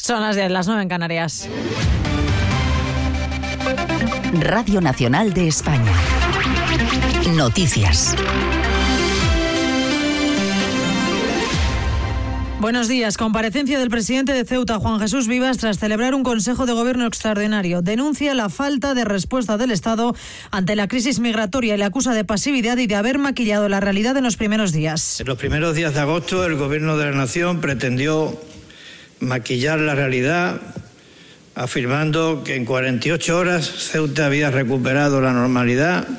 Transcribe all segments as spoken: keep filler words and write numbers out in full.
Son las diez, las nueve en Canarias. Radio Nacional de España. Noticias. Buenos días. Comparecencia del presidente de Ceuta, Juan Jesús Vivas, tras celebrar un Consejo de Gobierno extraordinario. Denuncia la falta de respuesta del Estado ante la crisis migratoria y le acusa de pasividad y de haber maquillado la realidad en los primeros días. En los primeros días de agosto, el Gobierno de la Nación pretendió maquillar la realidad, afirmando que en cuarenta y ocho horas Ceuta había recuperado la normalidad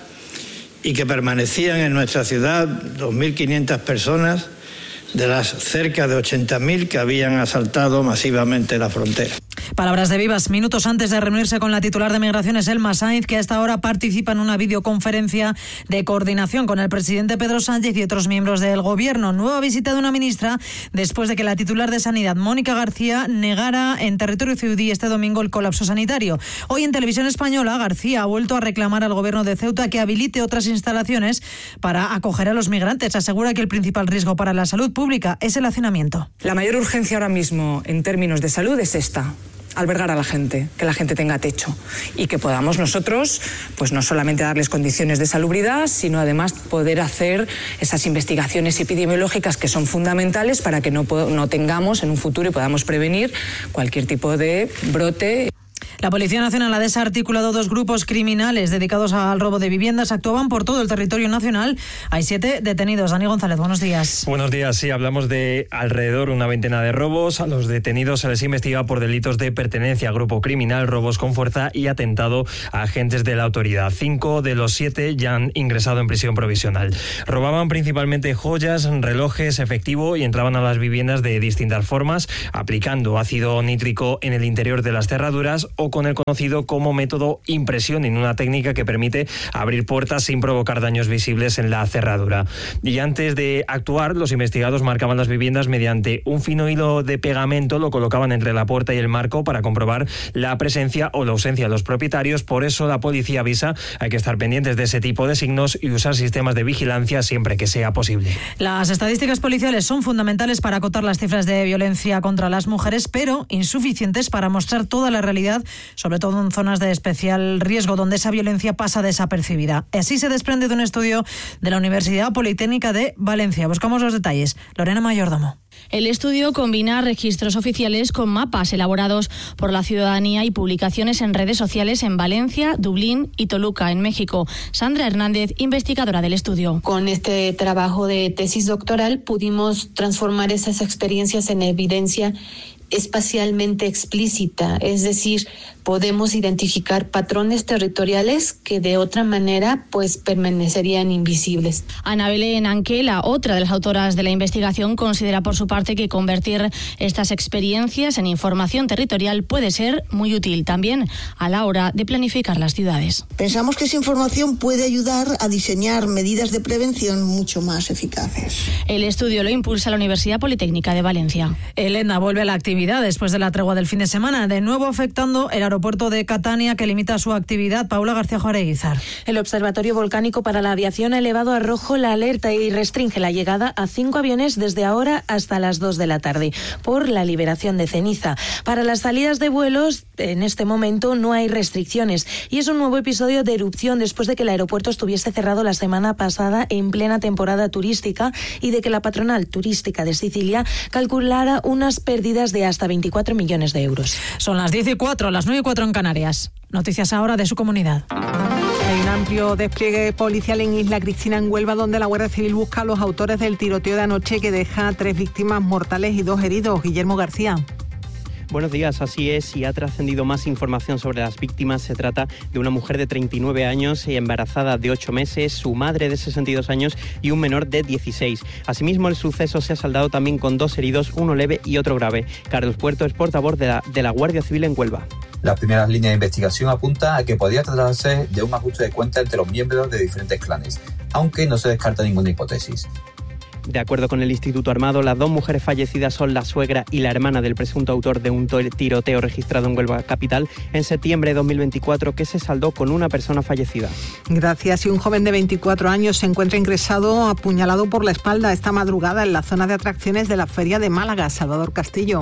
y que permanecían en nuestra ciudad dos mil quinientas personas de las cerca de ochenta mil que habían asaltado masivamente la frontera. Palabras de Vivas minutos antes de reunirse con la titular de Migraciones, Elma Sainz, que a esta hora participa en una videoconferencia de coordinación con el presidente Pedro Sánchez y otros miembros del Gobierno. Nueva visita de una ministra después de que la titular de Sanidad, Mónica García, negara en territorio ceutí este domingo el colapso sanitario. Hoy en Televisión Española, García ha vuelto a reclamar al Gobierno de Ceuta que habilite otras instalaciones para acoger a los migrantes. Asegura que el principal riesgo para la salud pública es el hacinamiento. La mayor urgencia ahora mismo en términos de salud es esta: albergar a la gente, que la gente tenga techo y que podamos nosotros, pues no solamente darles condiciones de salubridad, sino además poder hacer esas investigaciones epidemiológicas que son fundamentales para que no, no tengamos en un futuro y podamos prevenir cualquier tipo de brote. La Policía Nacional ha desarticulado dos grupos criminales dedicados al robo de viviendas. Actuaban por todo el territorio nacional. Hay siete detenidos. Dani González, buenos días. Buenos días. Sí, hablamos de alrededor una veintena de robos. A los detenidos se les investiga por delitos de pertenencia a grupo criminal, robos con fuerza y atentado a agentes de la autoridad. Cinco de los siete ya han ingresado en prisión provisional. Robaban principalmente joyas, relojes, efectivo y entraban a las viviendas de distintas formas, aplicando ácido nítrico en el interior de las cerraduras o con el conocido como método impressioning, una técnica que permite abrir puertas sin provocar daños visibles en la cerradura. Y antes de actuar, los investigados marcaban las viviendas mediante un fino hilo de pegamento, lo colocaban entre la puerta y el marco para comprobar la presencia o la ausencia de los propietarios. Por eso la policía avisa, hay que estar pendientes de ese tipo de signos y usar sistemas de vigilancia siempre que sea posible. Las estadísticas policiales son fundamentales para acotar las cifras de violencia contra las mujeres, pero insuficientes para mostrar toda la realidad, sobre todo en zonas de especial riesgo, donde esa violencia pasa desapercibida. Así se desprende de un estudio de la Universidad Politécnica de Valencia. Buscamos los detalles. Lorena Mayordomo. El estudio combina registros oficiales con mapas elaborados por la ciudadanía y publicaciones en redes sociales en Valencia, Dublín y Toluca, en México. Sandra Hernández, investigadora del estudio. Con este trabajo de tesis doctoral pudimos transformar esas experiencias en evidencia espacialmente explícita, es decir, podemos identificar patrones territoriales que de otra manera pues permanecerían invisibles. Ana Belén Anquela, otra de las autoras de la investigación, considera por su parte que convertir estas experiencias en información territorial puede ser muy útil también a la hora de planificar las ciudades. Pensamos que esa información puede ayudar a diseñar medidas de prevención mucho más eficaces. El estudio lo impulsa la Universidad Politécnica de Valencia. Elena vuelve a la actividad después de la tregua del fin de semana, de nuevo afectando el aeropuerto de Catania, que limita su actividad. Paula García Juárez. El Observatorio Volcánico para la Aviación ha elevado a rojo la alerta y restringe la llegada a cinco aviones desde ahora hasta las dos de la tarde por la liberación de ceniza. Para las salidas de vuelos, en este momento no hay restricciones y es un nuevo episodio de erupción después de que el aeropuerto estuviese cerrado la semana pasada en plena temporada turística y de que la patronal turística de Sicilia calculara unas pérdidas de hasta veinticuatro millones de euros. Son las diez y cuatro, las nueve y cuatro en Canarias. Noticias ahora de su comunidad. Hay un amplio despliegue policial en Isla Cristina, en Huelva, donde la Guardia Civil busca a los autores del tiroteo de anoche que deja tres víctimas mortales y dos heridos. Guillermo García. Buenos días, así es, y ha trascendido más información sobre las víctimas. Se trata de una mujer de treinta y nueve años, embarazada de ocho meses, su madre de sesenta y dos años y un menor de dieciséis. Asimismo, el suceso se ha saldado también con dos heridos, uno leve y otro grave. Carlos Puerto es portavoz de la, de la Guardia Civil en Huelva. Las primeras líneas de investigación apuntan a que podría tratarse de un ajuste de cuentas entre los miembros de diferentes clanes, aunque no se descarta ninguna hipótesis. De acuerdo con el Instituto Armado, las dos mujeres fallecidas son la suegra y la hermana del presunto autor de un tiroteo registrado en Huelva capital en septiembre de dos mil veinticuatro, que se saldó con una persona fallecida. Gracias. Y un joven de veinticuatro años se encuentra ingresado apuñalado por la espalda esta madrugada en la zona de atracciones de la Feria de Málaga. Salvador Castillo.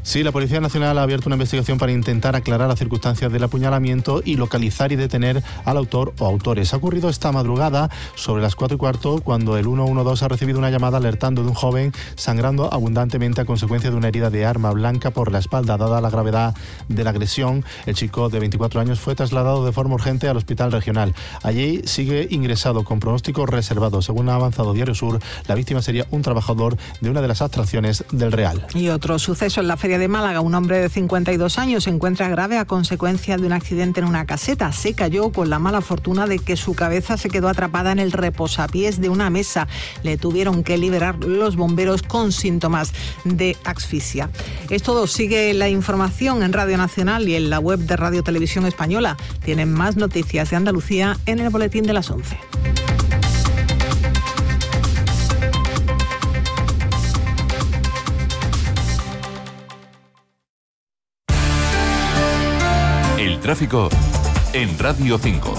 Sí, la Policía Nacional ha abierto una investigación para intentar aclarar las circunstancias del apuñalamiento y localizar y detener al autor o autores. Ha ocurrido esta madrugada sobre las cuatro y cuarto cuando el ciento doce ha recibido una llamada alertando de un joven sangrando abundantemente a consecuencia de una herida de arma blanca por la espalda. Dada la gravedad de la agresión, el chico de veinticuatro años fue trasladado de forma urgente al hospital regional. Allí sigue ingresado con pronóstico reservado. Según ha avanzado Diario Sur, la víctima sería un trabajador de una de las atracciones del Real. Y otro suceso en la Feria de Málaga. Un hombre de cincuenta y dos años se encuentra grave a consecuencia de un accidente en una caseta. Se cayó con la mala fortuna de que su cabeza se quedó atrapada en el reposapiés de una mesa. Le tuvieron que liberar los bomberos con síntomas de asfixia. Es todo. Sigue la información en Radio Nacional y en la web de Radio Televisión Española. Tienen más noticias de Andalucía en el boletín de las once. Tráfico en Radio cinco.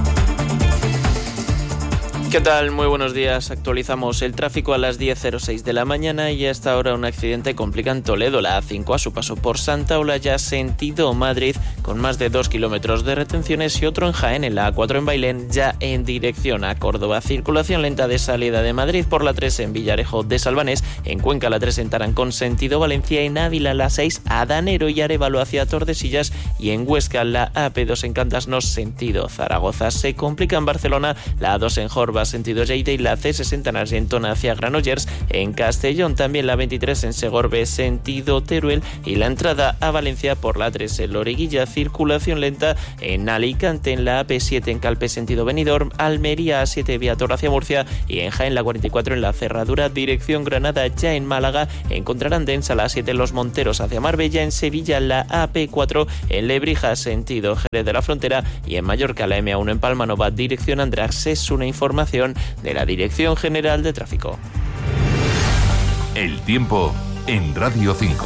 ¿Qué tal? Muy buenos días. Actualizamos el tráfico a las diez cero seis de la mañana y hasta ahora un accidente complica en Toledo, la A cinco a su paso por Santa Olalla, sentido Madrid, con más de dos kilómetros de retenciones, y otro en Jaén, en la A cuatro en Bailén, ya en dirección a Córdoba. Circulación lenta de salida de Madrid por la tres en Villarejo de Salvanés, en Cuenca la tres en Tarancón, sentido Valencia, en Ávila la seis a Danero y Arévalo hacia Tordesillas, y en Huesca la A P dos en Cantasnos, sentido Zaragoza. Se complica en Barcelona la A dos en Jorba, sentido Lleida, y la C sesenta en Argentona hacia Granollers. En Castellón también la veintitrés en Segorbe, sentido Teruel, y la entrada a Valencia por la tres en Loriguilla. Circulación lenta en Alicante, en la A P siete en Calpe, sentido Benidorm, Almería A siete vía Torre hacia Murcia, y en Jaén la cuarenta y cuatro en la Cerradura, dirección Granada. Ya en Málaga encontrarán densa la A siete en Los Monteros hacia Marbella, en Sevilla la A P cuatro en Lebrija, sentido Jerez de la Frontera, y en Mallorca la M A uno en Palmanova, dirección Andratx. Es una información de la Dirección General de Tráfico. El tiempo en Radio cinco.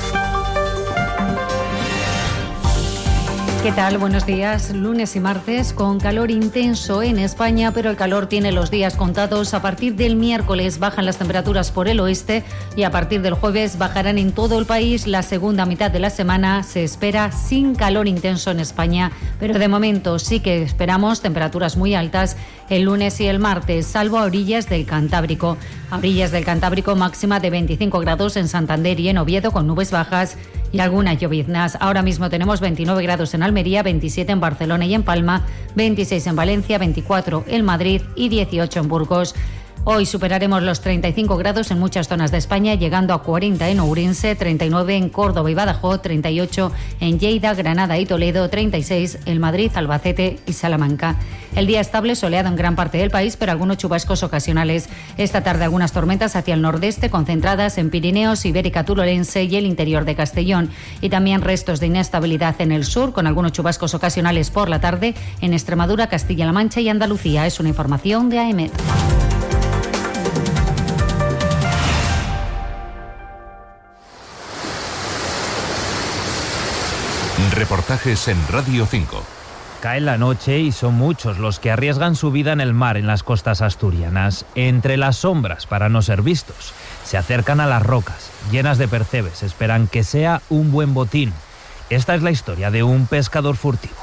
¿Qué tal? Buenos días. Lunes y martes con calor intenso en España, pero el calor tiene los días contados. A partir del miércoles bajan las temperaturas por el oeste y a partir del jueves bajarán en todo el país. La segunda mitad de la semana se espera sin calor intenso en España, pero de momento sí que esperamos temperaturas muy altas el lunes y el martes, salvo a orillas del Cantábrico. A orillas del Cantábrico máxima de veinticinco grados en Santander y en Oviedo con nubes bajas y algunas lloviznas. Ahora mismo tenemos veintinueve grados en Almería, veintisiete en Barcelona y en Palma, veintiséis en Valencia, veinticuatro en Madrid y dieciocho en Burgos. Hoy superaremos los treinta y cinco grados en muchas zonas de España, llegando a cuarenta en Ourense, treinta y nueve en Córdoba y Badajoz, treinta y ocho en Lleida, Granada y Toledo, treinta y seis en Madrid, Albacete y Salamanca. El día estable, soleado en gran parte del país, pero algunos chubascos ocasionales. Esta tarde algunas tormentas hacia el nordeste, concentradas en Pirineos, Ibérica Turolense y el interior de Castellón. Y también restos de inestabilidad en el sur, con algunos chubascos ocasionales por la tarde en Extremadura, Castilla-La Mancha y Andalucía. Es una información de A E M E D. Reportajes en Radio cinco. Cae la noche y son muchos los que arriesgan su vida en el mar en las costas asturianas. Entre las sombras, para no ser vistos, se acercan a las rocas, llenas de percebes, esperan que sea un buen botín. Esta es la historia de un pescador furtivo.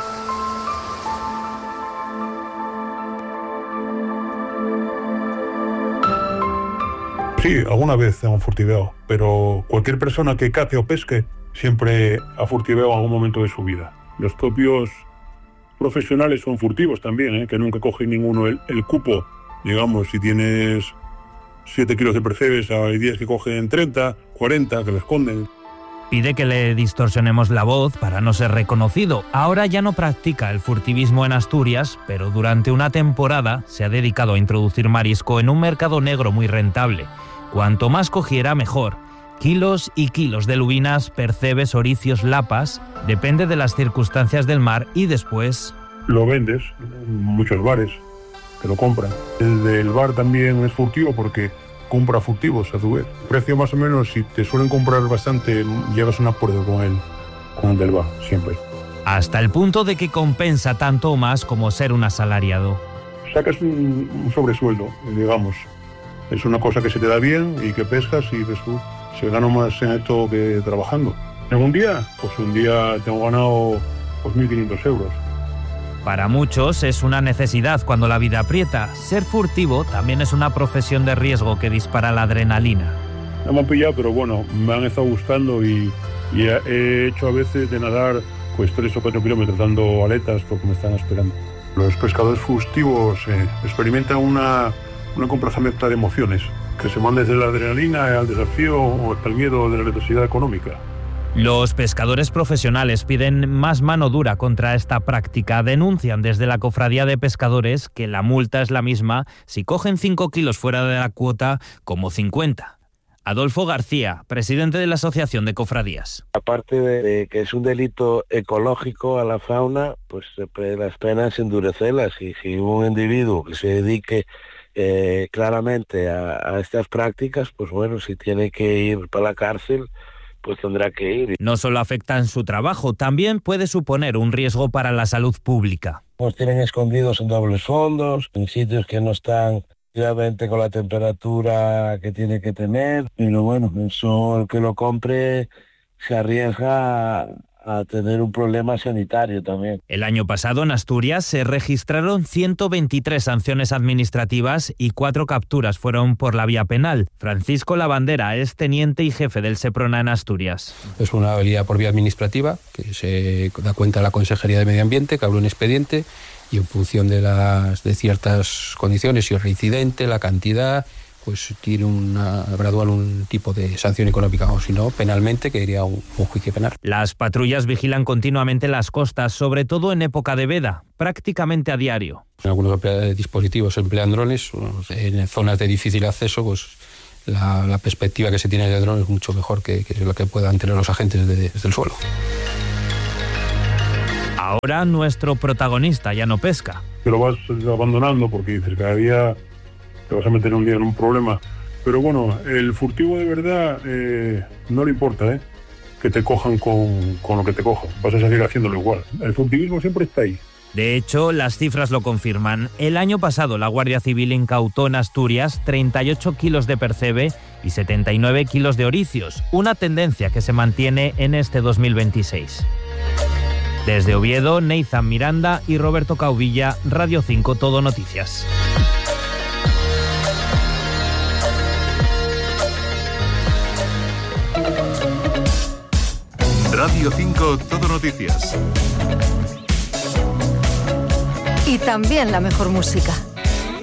Sí, alguna vez hemos furtiveado, pero cualquier persona que cace o pesque siempre ha furtiveado en algún momento de su vida. Los propios profesionales son furtivos también, ¿eh? Que nunca coge ninguno el, el cupo. Digamos, si tienes siete kilos de percebes, hay diez que cogen treinta, cuarenta, que le esconden. Pide que le distorsionemos la voz para no ser reconocido. Ahora ya no practica el furtivismo en Asturias, pero durante una temporada se ha dedicado a introducir marisco en un mercado negro muy rentable. Cuanto más cogiera, mejor. Kilos y kilos de lubinas, percebes, oricios, lapas, depende de las circunstancias del mar y después... Lo vendes en muchos bares que lo compran. El del bar también es furtivo porque compra furtivos a su vez. El precio más o menos, si te suelen comprar bastante, llevas un acuerdo con él, con el del bar, siempre. Hasta el punto de que compensa tanto o más como ser un asalariado. Sacas un, un sobresueldo, digamos. Es una cosa que se te da bien y que pescas y ves tú. Se gana más en esto que trabajando. En un día, pues un día tengo ganado pues, mil quinientos euros. Para muchos es una necesidad cuando la vida aprieta. Ser furtivo también es una profesión de riesgo que dispara la adrenalina. No me han pillado, pero bueno, me han estado gustando y, y he hecho a veces de nadar pues tres o cuatro kilómetros dando aletas porque me están esperando. Los pescadores furtivos eh, experimentan una, una complacencia de emociones que se van desde la adrenalina al desafío o hasta el miedo de la necesidad económica. Los pescadores profesionales piden más mano dura contra esta práctica. Denuncian desde la Cofradía de Pescadores que la multa es la misma si cogen cinco kilos fuera de la cuota como cincuenta. Adolfo García, presidente de la Asociación de Cofradías. Aparte de, de que es un delito ecológico a la fauna, pues las penas endurecerlas. Y si un individuo que se dedique eh, claramente a, a estas prácticas, pues bueno, si tiene que ir para la cárcel, pues tendrá que ir. No solo afecta en su trabajo, también puede suponer un riesgo para la salud pública. Los tienen escondidos en dobles fondos, en sitios que no están realmente con la temperatura que tiene que tener, pero bueno, eso el que lo compre se arriesga a, a tener un problema sanitario también. El año pasado en Asturias se registraron ciento veintitrés sanciones administrativas y cuatro capturas fueron por la vía penal. Francisco Lavandera es teniente y jefe del Seprona en Asturias. Es una habilidad por vía administrativa que se da cuenta a la Consejería de Medio Ambiente, que abre un expediente y en función de las de ciertas condiciones, si es reincidente, la cantidad, pues tiene una gradual un tipo de sanción económica, o si no, penalmente, que iría a un, un juicio penal. Las patrullas vigilan continuamente las costas, sobre todo en época de veda, prácticamente a diario. Algunos dispositivos emplean drones, en zonas de difícil acceso, pues la, la perspectiva que se tiene de drones es mucho mejor que, que lo que puedan tener los agentes de, desde el suelo. Ahora nuestro protagonista ya no pesca. Te lo vas abandonando porque dices, cada día te vas a meter un día en un problema. Pero bueno, el furtivo de verdad eh, no le importa, ¿eh? Que te cojan con, con lo que te cojan. Vas a seguir haciéndolo igual. El furtivismo siempre está ahí. De hecho, las cifras lo confirman. El año pasado la Guardia Civil incautó en Asturias treinta y ocho kilos de percebe y setenta y nueve kilos de oricios, una tendencia que se mantiene en este dos mil veintiséis. Desde Oviedo, Neizan Miranda y Roberto Cauvilla, Radio cinco Todo Noticias. Radio cinco Todo Noticias. Y también la mejor música.